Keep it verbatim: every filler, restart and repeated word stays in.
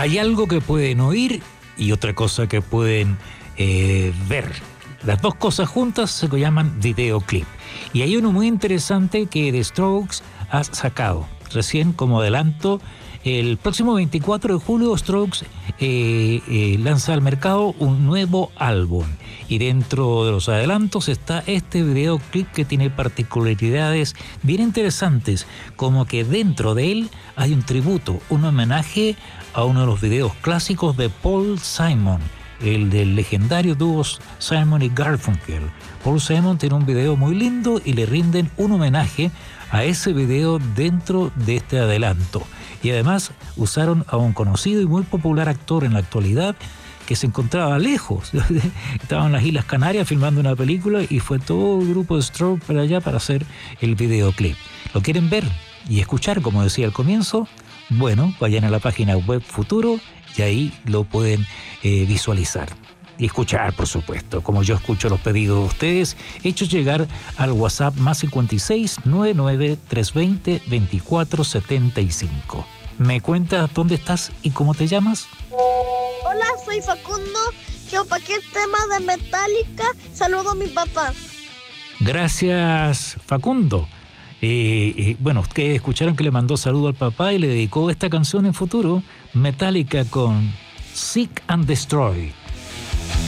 Hay algo que pueden oír y otra cosa que pueden eh, ver. Las dos cosas juntas se llaman videoclip. Y hay uno muy interesante que The Strokes ha sacado. Recién, como adelanto, el próximo veinticuatro de julio Strokes eh, eh, lanza al mercado un nuevo álbum. Y dentro de los adelantos está este videoclip que tiene particularidades bien interesantes, como que dentro de él hay un tributo, un homenaje a uno de los videos clásicos de Paul Simon, el del legendario dúo Simon y Garfunkel. Paul Simon tiene un video muy lindo y le rinden un homenaje a ese video dentro de este adelanto. Y además usaron a un conocido y muy popular actor en la actualidad que se encontraba lejos. Estaba en las Islas Canarias filmando una película y fue todo el grupo de Stroke para allá para hacer el videoclip. ¿Lo quieren ver y escuchar, como decía al comienzo? Bueno, vayan a la página web Futuro y ahí lo pueden eh, visualizar. Y escuchar, por supuesto, como yo escucho los pedidos de ustedes, hechos llegar al WhatsApp más cincuenta y seis, noventa y nueve, trescientos veinte, veinticuatro setenta y cinco. ¿Me cuentas dónde estás y cómo te llamas? Hola, soy Facundo. Yo para qué tema de Metallica. Saludo a mi papá. Gracias, Facundo. Eh, eh, bueno, ustedes escucharon que le mandó saludo al papá y le dedicó esta canción en Futuro, Metallica con Seek and Destroy.